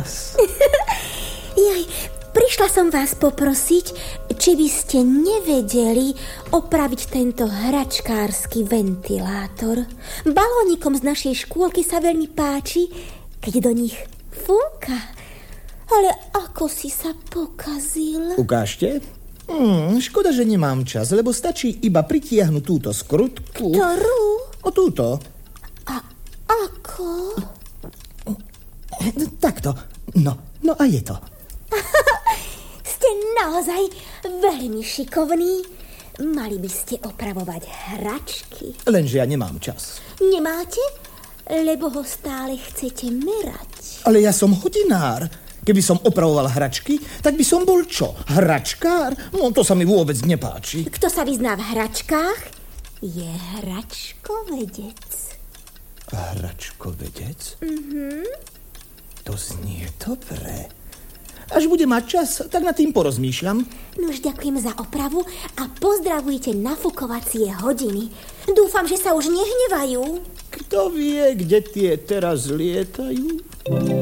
čas. Prišla som vás poprosiť, či by ste nevedeli opraviť tento hračkársky ventilátor. Balónikom z našej škôlky sa veľmi páči, keď do nich fúka. Ale ako si sa pokazil? Ukážte? Škoda, že nemám čas, lebo stačí iba pritiahnuť túto skrutku. Ktorú? O túto. A ako? Takto. No a je to. Ste naozaj veľmi šikovní. Mali by ste opravovať hračky. Lenže ja nemám čas. Nemáte? Lebo ho stále chcete merať. Ale ja som hodinár. Keby som opravoval hračky, tak by som bol čo? Hračkár? No to sa mi vôbec nepáči. Kto sa vyzná v hračkách, je hračkovedec. Hračkovedec? To znie dobre. Až bude mať čas, tak nad tým porozmýšľam. Nož ďakujem za opravu a pozdravujte nafúkovacie hodiny. Dúfam, že sa už nehnevajú. Kto vie, kde tie teraz lietajú?